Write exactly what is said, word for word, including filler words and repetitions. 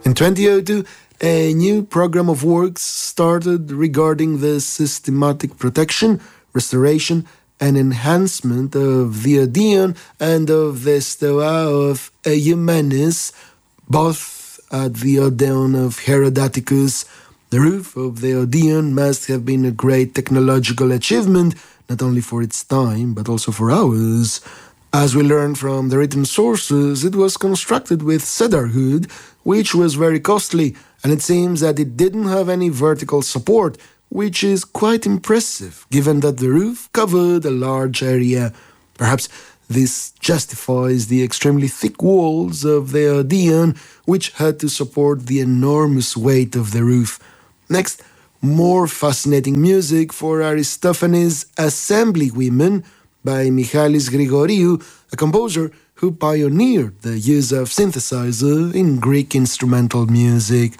In twenty oh two, a new program of works started regarding the systematic protection, restoration, and enhancement of the Odeon and of the Stoa of Eumenes, both at the Odeon of Herodoticus. The roof of the Odeon must have been a great technological achievement, not only for its time, but also for ours. As we learn from the written sources, it was constructed with cedar wood, which was very costly, and it seems that it didn't have any vertical support, which is quite impressive, given that the roof covered a large area. Perhaps this justifies the extremely thick walls of the Odeon, which had to support the enormous weight of the roof. Next, more fascinating music for Aristophanes' Assembly Women by Michalis Grigoriou, a composer who pioneered the use of synthesizer in Greek instrumental music.